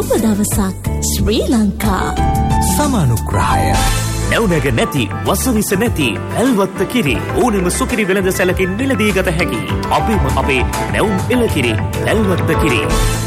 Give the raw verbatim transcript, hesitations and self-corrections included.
සුබ දවසක් ශ්‍රී ලංකා. සමානුග්‍රහය නැවුනැග නැති වසවිස නැති පැල්වත්ත කිරි ඕනෙම සුකිරි වෙළඳ සැලකින් මිලදී ගත හැකි අපේම අපේ නැවුම් එළකිරි පැල්වත්ත කිරි.